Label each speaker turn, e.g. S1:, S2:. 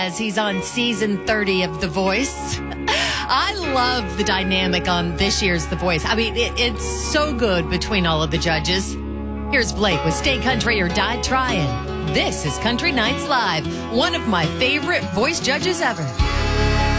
S1: as he's on season 30 of The Voice. I love the dynamic on this year's The Voice. I mean, it's so good between all of the judges. Here's Blake with Stay Country or Die Trying. This is Country Nights Live, one of my favorite voice judges ever.